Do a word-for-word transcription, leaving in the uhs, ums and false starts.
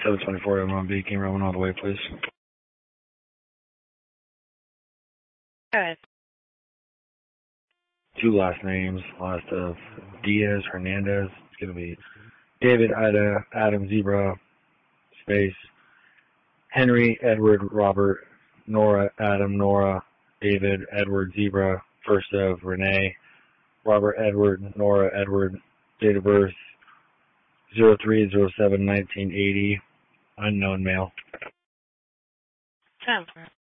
seven twenty-four M one B, can you run all the way, please? Good. Two last names, last of Diaz, Hernandez. It's going to be David, Ida, Adam, Zebra, space, Henry, Edward, Robert, Nora, Adam, Nora, David, Edward, Zebra, first of Renee, Robert, Edward, Nora, Edward, date of birth, zero three zero seven nineteen eighty, unknown male. Ten.